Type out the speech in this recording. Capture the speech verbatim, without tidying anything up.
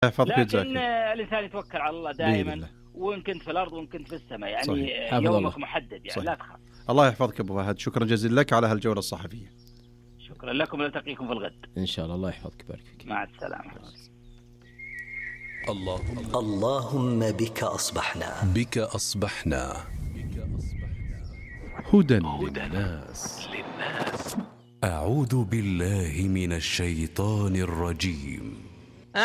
يحفظك ويجزاك لكن خير. الإنسان يتوكل على الله بإذن دائما، الله. وإن كنت في الأرض وإن كنت في السماء، يعني صحيح. يومك الله. محدد، يعني صحيح. لا تخاف. الله يحفظك أبو فهد، شكرا جزيلا لك على هالجولة الصحفية. شكرا لكم، ونلتقيكم في الغد إن شاء الله. الله يحفظك ويبارك فيك. مع السلامة. اللهم اللهم بك أصبحنا بك أصبحنا هدى للناس. أعوذ بالله من الشيطان الرجيم.